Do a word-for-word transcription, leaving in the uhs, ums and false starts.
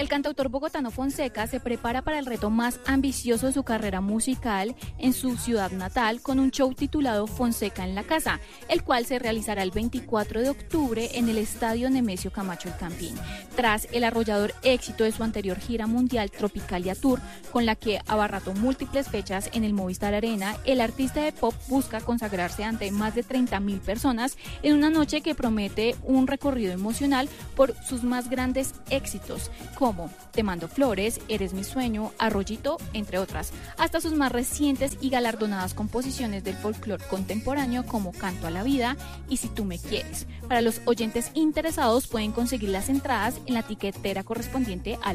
El cantautor bogotano Fonseca se prepara para el reto más ambicioso de su carrera musical en su ciudad natal con un show titulado Fonseca en la Casa, el cual se realizará el veinticuatro de octubre en el Estadio Nemesio Camacho El Campín. Tras el arrollador éxito de su anterior gira mundial Tropicalia Tour, con la que abarrató múltiples fechas en el Movistar Arena, el artista de pop busca consagrarse ante más de treinta mil personas en una noche que promete un recorrido emocional por sus más grandes éxitos, como Te mando flores, Eres mi sueño, Arroyito, entre otras, hasta sus más recientes y galardonadas composiciones del folclore contemporáneo como Canto a la vida y Si tú me quieres. Para los oyentes interesados pueden conseguir las entradas en la tiquetera correspondiente al